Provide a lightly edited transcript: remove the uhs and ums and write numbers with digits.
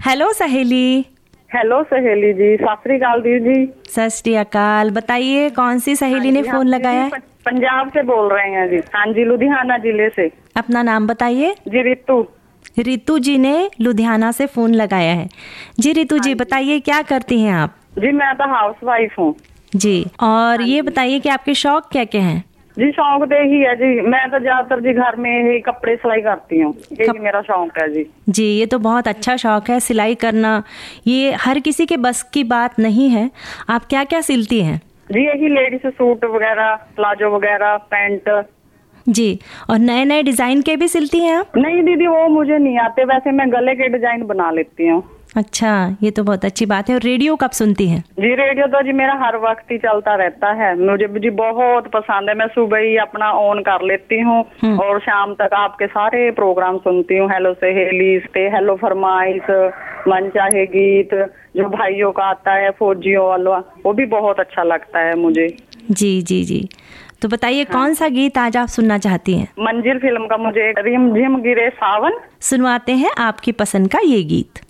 Hello सहेली। Hello सहेली जी, सत श्री अकाल दीदी जी। सत श्री अकाल। बताइए कौन सी सहेली ने फोन लगाया है? पंजाब से बोल रहे हैं जी। हाँ जी, लुधियाना जिले से। अपना नाम बताइए। जी रितु। रितु जी ने लुधियाना से फोन लगाया है। जी रितु जी, बताइए क्या करती हैं आप? जी मैं तो हाउस वाइफ हूँ जी। और ये बताइए कि आपके शौक क्या क्या हैं? जी। शौक तो यही है जी, मैं तो ज्यादातर जी घर में ही कपड़े सिलाई करती हूँ, यही मेरा शौक है जी। जी, ये तो बहुत अच्छा शौक है, सिलाई करना। ये हर किसी के बस की बात नहीं है। आप क्या क्या सिलती हैं? जी यही लेडीज सूट वगैरह, प्लाजो वगैरह, पैंट। जी। और नए नए डिजाइन के भी सिलती हैं आप? नहीं दीदी, वो मुझे नहीं आते, वैसे मैं गले के डिजाइन बना लेती हूँ। अच्छा, ये तो बहुत अच्छी बात है। और रेडियो कब सुनती हैं? जी रेडियो तो जी मेरा हर वक्त ही चलता रहता है, मुझे जी बहुत पसंद है। मैं सुबह ही अपना ऑन कर लेती हूँ और शाम तक आपके सारे प्रोग्राम सुनती हूँ। हेलो सहेली पे, हेलो फरमाइश, मन चाहे गीत, जो भाइयों का आता है फौजियों वाला, वो भी बहुत अच्छा लगता है मुझे। जी जी जी। तो बताइए कौन सा गीत आज आप सुनना चाहती हैं? मंजिल फिल्म का मुझे रिम झिम गिरे सावन सुनवाते हैं आपकी पसंद का ये गीत।